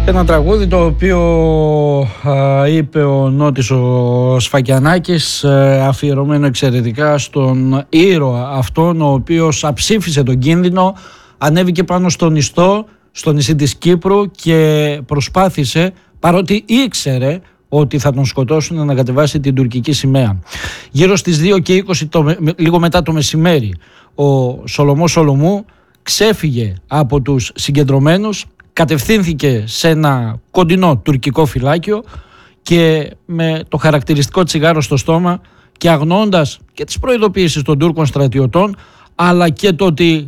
Ένα τραγούδι το οποίο είπε ο Νότης ο Σφακιανάκης, αφιερωμένο εξαιρετικά στον ήρωα αυτόν ο οποίος αψήφισε τον κίνδυνο, ανέβηκε πάνω στον ιστό, στο νησί της Κύπρου και προσπάθησε, παρότι ήξερε ότι θα τον σκοτώσουν, να κατεβάσει την τουρκική σημαία. Γύρω στις 2:20, λίγο μετά το μεσημέρι, ο Σολομός Σολομού ξέφυγε από τους συγκεντρωμένους, κατευθύνθηκε σε ένα κοντινό τουρκικό φυλάκιο και με το χαρακτηριστικό τσιγάρο στο στόμα και αγνοώντας και τις προειδοποιήσεις των Τούρκων στρατιωτών, αλλά και το ότι